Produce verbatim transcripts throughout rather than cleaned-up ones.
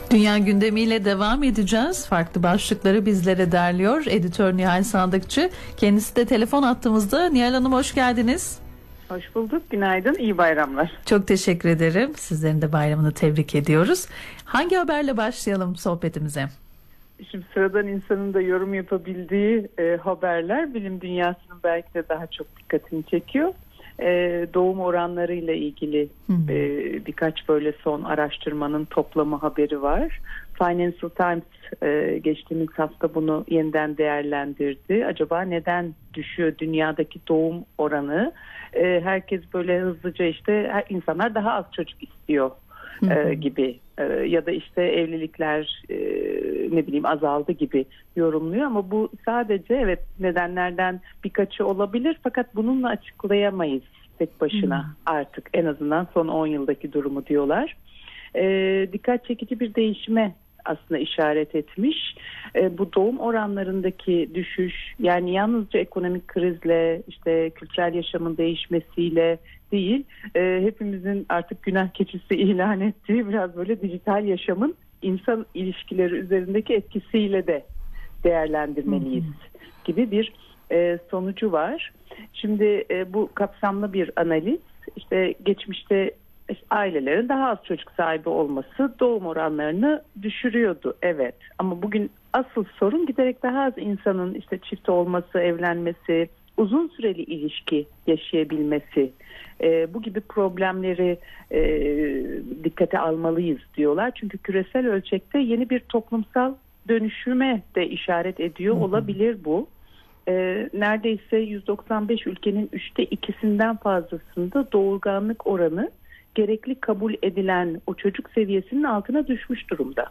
Dünya gündemiyle devam edeceğiz. Farklı başlıkları bizlere derliyor editör Nihal Sandıkçı. Kendisi de telefon attığımızda. Nihal Hanım, hoş geldiniz. Hoş bulduk. Günaydın. İyi bayramlar. Çok teşekkür ederim. Sizlerin de bayramını tebrik ediyoruz. Hangi haberle başlayalım sohbetimize? Şimdi sıradan insanın da yorum yapabildiği e, haberler bilim dünyasının belki de daha çok dikkatini çekiyor. E, doğum oranlarıyla ilgili e, birkaç böyle son araştırmanın toplamı haberi var. Financial Times e, geçtiğimiz hafta bunu yeniden değerlendirdi. Acaba neden düşüyor dünyadaki doğum oranı? E, herkes böyle hızlıca işte her, insanlar daha az çocuk istiyor e, gibi e, ya da işte evlilikler e, ne bileyim azaldı gibi yorumluyor, ama bu sadece evet nedenlerden birkaçı olabilir, fakat bununla açıklayamayız tek başına hmm. artık, en azından son on yıldaki durumu diyorlar. E, dikkat çekici bir değişime aslında işaret etmiş. E, bu doğum oranlarındaki düşüş, yani yalnızca ekonomik krizle, işte kültürel yaşamın değişmesiyle değil, e, hepimizin artık günah keçisi ilan ettiği biraz böyle dijital yaşamın insan ilişkileri üzerindeki etkisiyle de değerlendirmeliyiz gibi bir e, sonucu var. Şimdi e, bu kapsamlı bir analiz. İşte geçmişte işte ailelerin daha az çocuk sahibi olması doğum oranlarını düşürüyordu, evet. Ama bugün asıl sorun giderek daha az insanın işte çift olması, evlenmesi, uzun süreli ilişki yaşayabilmesi. E, bu gibi problemleri e, dikkate almalıyız diyorlar. Çünkü küresel ölçekte yeni bir toplumsal dönüşüme de işaret ediyor olabilir bu. E, neredeyse yüz doksan beş ülkenin üçte ikisinden fazlasında doğurganlık oranı gerekli kabul edilen o çocuk seviyesinin altına düşmüş durumda.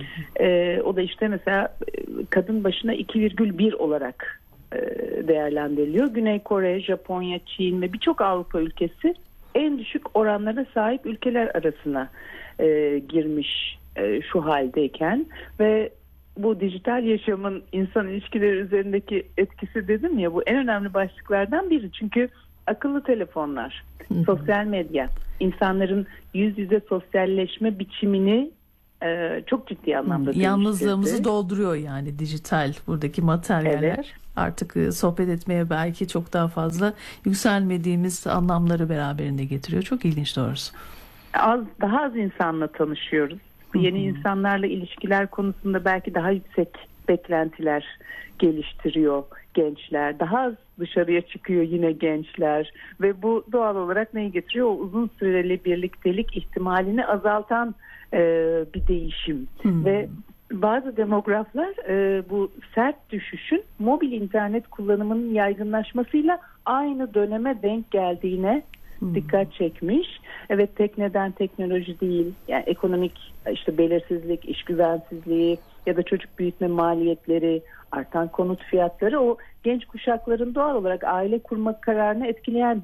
E, o da işte mesela kadın başına iki virgül bir olarak değerlendiriliyor. Güney Kore, Japonya, Çin ve birçok Avrupa ülkesi en düşük oranlara sahip ülkeler arasına e, girmiş e, şu haldeyken ve bu dijital yaşamın insan ilişkileri üzerindeki etkisi, dedim ya, bu en önemli başlıklardan biri. Çünkü akıllı telefonlar, sosyal medya, insanların yüz yüze sosyalleşme biçimini Ee, çok ciddi anlamda hmm, yalnızlığımızı dolduruyor yani dijital buradaki materyaller. Evet. Artık sohbet etmeye belki çok daha fazla yükselmediğimiz anlamları beraberinde getiriyor. Çok ilginç doğrusu. Az, daha az insanla tanışıyoruz. Hı-hı. Yeni insanlarla ilişkiler konusunda belki daha yüksek beklentiler geliştiriyor gençler. Daha az dışarıya çıkıyor yine gençler ve bu doğal olarak neyi getiriyor? O uzun süreli birliktelik ihtimalini azaltan e, bir değişim. Hmm. Ve bazı demograflar e, bu sert düşüşün mobil internet kullanımının yaygınlaşmasıyla aynı döneme denk geldiğine hmm. dikkat çekmiş. Evet, tek neden teknoloji değil, yani ekonomik işte belirsizlik, iş güvensizliği ya da çocuk büyütme maliyetleri, artan konut fiyatları o genç kuşakların doğal olarak aile kurma kararını etkileyen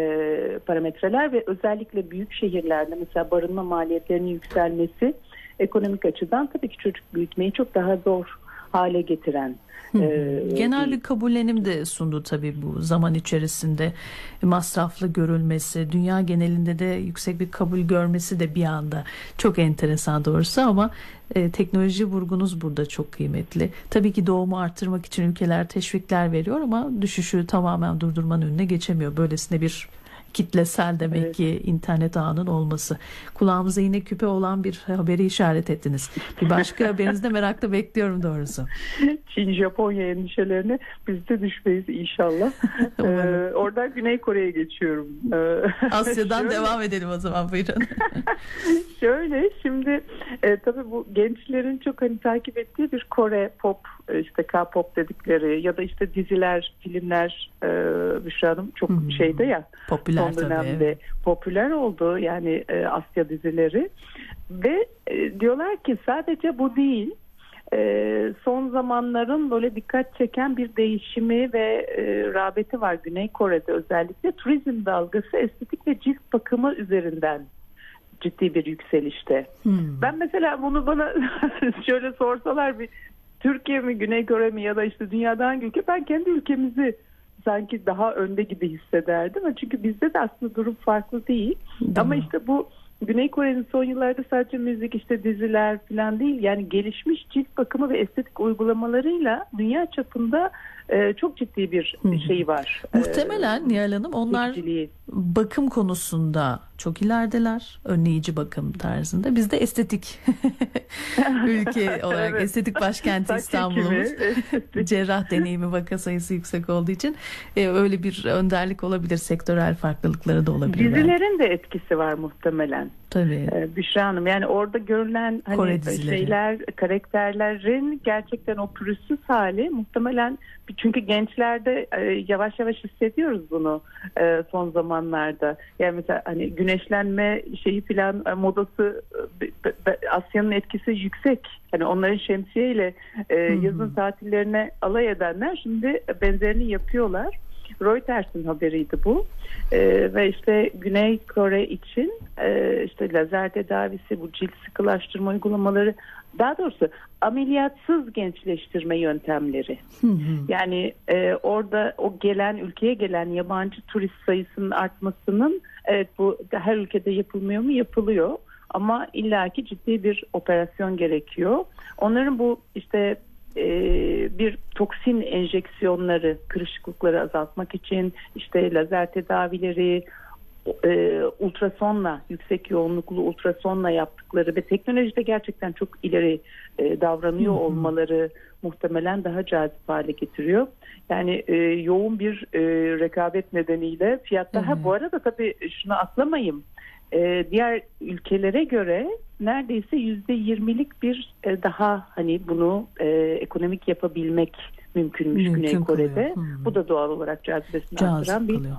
e, parametreler ve özellikle büyük şehirlerde mesela barınma maliyetlerinin yükselmesi ekonomik açıdan tabii ki çocuk büyütmeyi çok daha zor hale getiren. E, Genel bir kabullenim de sundu tabii bu zaman içerisinde, masraflı görülmesi, dünya genelinde de yüksek bir kabul görmesi de bir anda çok enteresan doğrusu, ama e, teknoloji vurgunuz burada çok kıymetli. Tabii ki doğumu arttırmak için ülkeler teşvikler veriyor ama düşüşü tamamen durdurmanın önüne geçemiyor. Böylesine bir kitlesel demek evet. ki internet ağının olması. Kulağımıza yine küpe olan bir haberi işaret ettiniz. Bir başka haberinizi de merakla bekliyorum doğrusu. Çin, Japonya endişelerine biz de düşmeyiz inşallah. ee, oradan Güney Kore'ye geçiyorum. Ee, Asya'dan şöyle, devam edelim o zaman, buyurun. Şöyle şimdi e, tabii bu gençlerin çok hani takip ettiği bir Kore pop, işte K-pop dedikleri ya da işte diziler, filmler, e, Büşra Hanım çok hmm. şeyde ya. Popüler son dönemde tabii, evet. popüler oldu yani e, Asya dizileri ve e, diyorlar ki sadece bu değil, e, son zamanların böyle dikkat çeken bir değişimi ve e, rağbeti var Güney Kore'de, özellikle turizm dalgası estetik ve cilt bakımı üzerinden ciddi bir yükselişte. Hmm. Ben mesela bunu bana şöyle sorsalar, bir Türkiye mi, Güney Kore mi ya da işte dünyadan hangi ülke, ben kendi ülkemizi sanki daha önde gibi hissederdim. Çünkü bizde de aslında durum farklı değil. değil Ama mi? işte bu Güney Kore'nin son yıllarda sadece müzik, işte diziler falan değil, yani gelişmiş cilt bakımı ve estetik uygulamalarıyla dünya çapında e, çok ciddi bir şey var. Muhtemelen e, Nihal Hanım onlar ilgiliği. Bakım konusunda çok ilerideler. Önleyici bakım tarzında. Biz de estetik ülke olarak evet. Estetik başkenti İstanbul'umuz. Cerrah deneyimi, vaka sayısı yüksek olduğu için e, öyle bir önderlik olabilir. Sektörel farklılıkları da olabilir. Dizilerin de etkisi var muhtemelen. Tabii. Ee, Büşra Hanım, yani orada görülen hani şeyler, karakterlerin gerçekten o pürüzsüz hali muhtemelen, çünkü gençlerde e, yavaş yavaş hissediyoruz bunu e, son zamanlarda. Yani mesela hani güneşlenme şeyi falan e, modası, e, Asya'nın etkisi yüksek. Hani onların şemsiyeyle e, yazın tatillerine alay edenler şimdi benzerini yapıyorlar. Reuters'in haberiydi bu ee, ve işte Güney Kore için e, işte lazer tedavisi, bu cilt sıkılaştırma uygulamaları, daha doğrusu ameliyatsız gençleştirme yöntemleri. Hı hı. Yani e, orada o gelen, ülkeye gelen yabancı turist sayısının artmasının, evet bu her ülkede yapılmıyor mu? Yapılıyor. Ama illaki ciddi bir operasyon gerekiyor. Onların bu işte bir toksin enjeksiyonları, kırışıklıkları azaltmak için işte lazer tedavileri, e, ultrasonla, yüksek yoğunluklu ultrasonla yaptıkları ve teknolojide gerçekten çok ileri e, davranıyor hı hı. olmaları muhtemelen daha cazip hale getiriyor. Yani e, yoğun bir e, rekabet nedeniyle fiyatta, ha bu arada tabii şunu atlamayayım. Ee, diğer ülkelere göre neredeyse yüzde yirmilik bir e, daha hani bunu e, ekonomik yapabilmek mümkünmüş Mümkün Güney Kore'de. Hmm. Bu da doğal olarak cazibesini artıran bir kalıyor.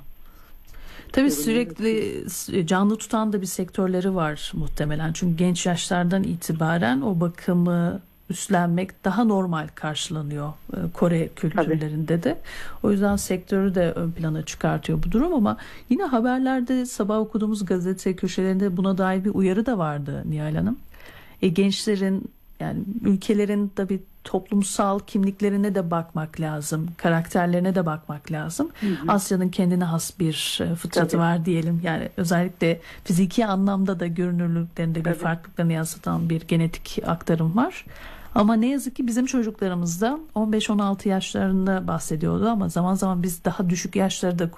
Tabii sürekli canlı tutan da bir sektörleri var muhtemelen. Çünkü genç yaşlardan itibaren o bakımı üstlenmek daha normal karşılanıyor Kore kültürlerinde Tabii. de. O yüzden sektörü de ön plana çıkartıyor bu durum, ama yine haberlerde sabah okuduğumuz gazete köşelerinde buna dair bir uyarı da vardı Nihal Hanım. E, gençlerin, yani ülkelerin tabii toplumsal kimliklerine de bakmak lazım, karakterlerine de bakmak lazım. Hı hı. Asya'nın kendine has bir fıtratı Tabii. var diyelim. Yani özellikle fiziki anlamda da görünürlüklerinde Tabii. bir farklılıklarını yansıtan bir genetik aktarım var. Ama ne yazık ki bizim çocuklarımız da on beş on altı yaşlarında bahsediyordu, ama zaman zaman biz daha düşük yaşları da